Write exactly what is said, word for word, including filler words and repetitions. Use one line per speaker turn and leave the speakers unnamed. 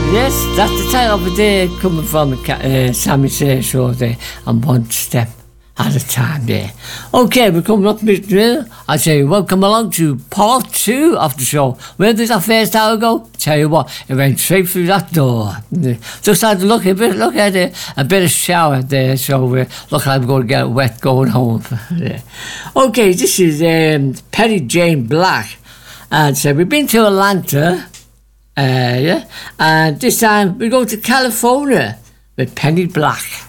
Yes, that's the title of the day coming from uh, Sammy Say Show there, and one step at a time there. Okay, we're coming up with now. I say welcome along to part two of the show. Where did our first hour go? Tell you what, it went straight through that door. Just had to look a bit, look at it, a bit of shower there, so we're looking like we're going to get wet going home. Yeah. Okay, this is um, Penny Jane Black, and so we've been to Atlanta. Uh, yeah, and this time we go to California with Penny Black.